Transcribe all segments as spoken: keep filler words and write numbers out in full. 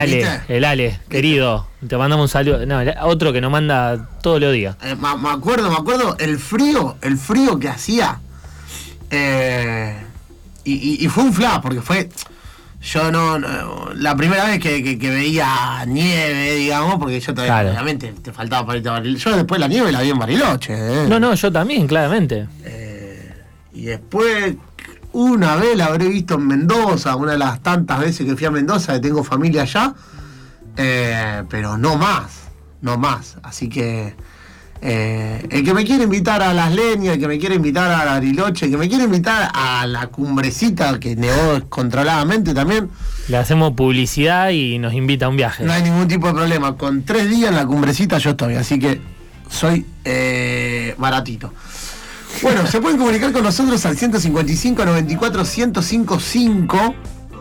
Ale, el Ale, querido, te mandamos un saludo. No, otro que nos manda todos los días. Eh, me, me acuerdo, me acuerdo, el frío, el frío que hacía. Eh, y, y, y fue un flash, porque fue. Yo no, no la primera vez que, que, que veía nieve, digamos, porque yo todavía, claro. Obviamente, te faltaba para irte a Bariloche. Yo después la nieve la vi en Bariloche. Eh. No, no, yo también, claramente. Eh, y después, una vez la habré visto en Mendoza, una de las tantas veces que fui a Mendoza, que tengo familia allá, eh, pero no más, no más. Así que eh, el que me quiere invitar a Las Leñas, el que me quiere invitar a Bariloche, el que me quiere invitar a la Cumbrecita, que nevó descontroladamente también, le hacemos publicidad y nos invita a un viaje. No hay ningún tipo de problema. Con tres días en la Cumbrecita yo estoy, así que soy eh, baratito. Bueno, se pueden comunicar con nosotros al ciento cincuenta y cinco, noventa y cuatro, ciento cincuenta y cinco.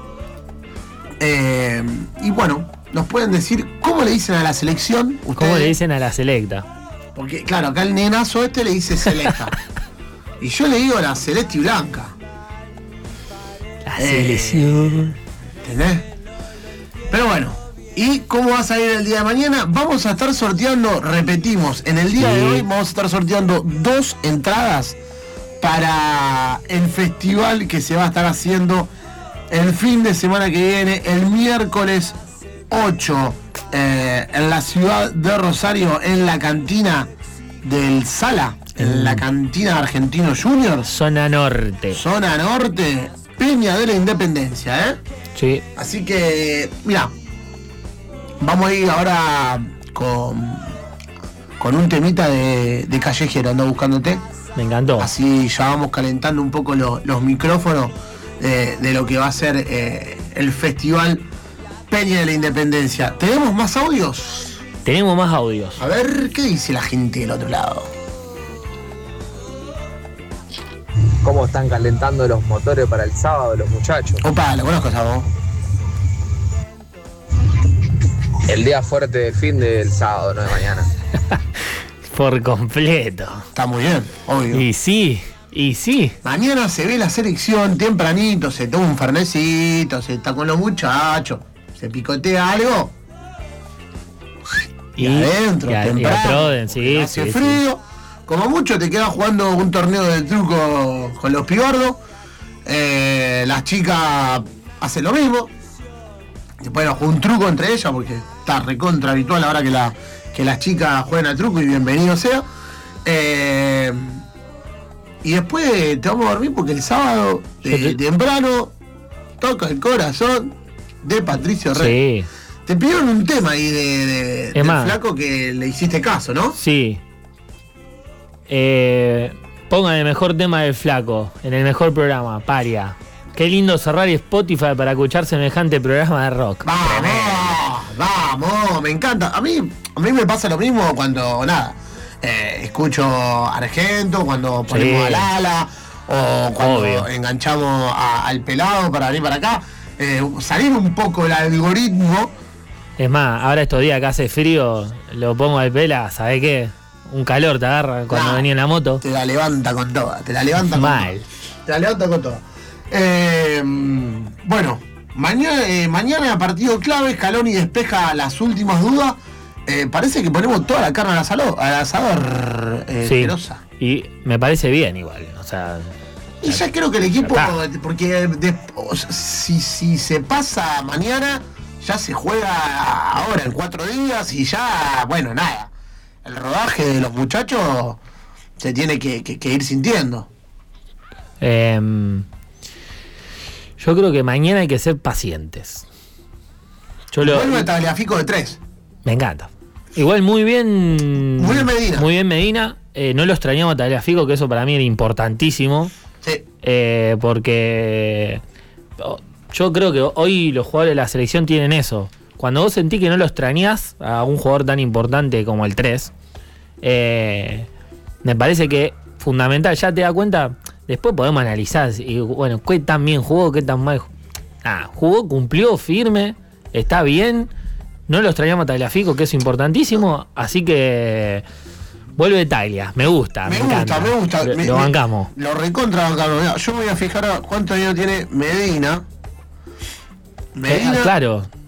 Eh, y bueno, nos pueden decir cómo le dicen a la selección. Ustedes, ¿cómo le dicen a la selecta? Porque, claro, acá el nenazo este le dice selecta. Y yo le digo la celeste y blanca. La eh, selección. ¿Entendés? Pero bueno. ¿Y cómo va a salir el día de mañana? Vamos a estar sorteando, repetimos, en el día sí. de hoy vamos a estar sorteando dos entradas para el festival que se va a estar haciendo el fin de semana que viene, el miércoles ocho, eh, en la ciudad de Rosario, en la cantina del Sala, en la cantina Argentino Junior. Zona Norte. Zona Norte, Peña de la Independencia, ¿eh? Sí. Así que, mira. Vamos a ir ahora con, con un temita de, de Callejero, ando buscándote. Me encantó. Así ya vamos calentando un poco lo, los micrófonos de, de lo que va a ser eh, el Festival Peña de la Independencia. ¿Tenemos más audios? Tenemos más audios. A ver, ¿qué dice la gente del otro lado? ¿Cómo están calentando los motores para el sábado los muchachos? Opa, lo conozco, Sabo. El día fuerte de fin del sábado, no de mañana. Por completo. Está muy bien, obvio. Y sí, y sí. Mañana se ve la selección tempranito, se toma un fernecito, se está con los muchachos, se picotea algo. Y, y adentro, y a, temprano. Y aproden, sí, hace sí, frío. Sí. Como mucho te quedas jugando un torneo de truco con los pibardos. Eh, las chicas hacen lo mismo. Después jugar un truco entre ellas porque está recontra habitual ahora que, la, que las chicas jueguen al truco y bienvenido sea. Eh, y después te vamos a dormir porque el sábado de, te... temprano toca el corazón de Patricio Rey. Sí. Te pidieron un tema ahí de, de, del más, flaco que le hiciste caso, ¿no? Sí. Eh, pongan el mejor tema del flaco en el mejor programa, Paria. Qué lindo cerrar Spotify para escuchar semejante programa de rock. Vamos, vamos, me encanta. A mí, a mí me pasa lo mismo cuando, nada, eh, escucho Argento, cuando ponemos sí. a Lala, o cuando Obvio. enganchamos a, al pelado para venir para acá. Eh, salir un poco el algoritmo. Es más, ahora estos días que hace frío, lo pongo al pela, ¿sabés qué? Un calor te agarra cuando nah, venía en la moto. Te la levanta con toda, te la levanta con Mal. toda. Te la levanta con toda. Eh, bueno, mañana, eh, mañana partido clave, Scaloni despeja las últimas dudas. Eh, parece que ponemos toda la carne al asador, al asador eh, sí, Perosa. Y me parece bien igual, o sea. Y ya creo que el equipo, porque de, si, si se pasa mañana, ya se juega ahora en cuatro días y ya, bueno, nada. El rodaje de los muchachos se tiene que, que, que ir sintiendo. Eh, Yo creo que mañana hay que ser pacientes. Yo lo, Vuelve a Tagliafico de tres. Me encanta. Igual muy bien. Muy bien Medina. Muy bien Medina. Eh, no lo extrañamos a Tagliafico, que eso para mí era importantísimo. Sí. Eh, porque yo creo que hoy los jugadores de la selección tienen eso. Cuando vos sentís que no lo extrañás a un jugador tan importante como el tres, eh, me parece que fundamental, ya te das cuenta. Después podemos analizar, y bueno, qué tan bien jugó, qué tan mal. Ah, jugó, cumplió, firme, está bien. No lo extrañamos a Tagliafico, que es importantísimo. Así que vuelve Taglia, me gusta, me, me gusta, encanta. Me gusta, Lo, me, lo bancamos. Lo recontra bancamos. Yo me voy a fijar cuánto dinero tiene Medina. Medina. Eh, claro.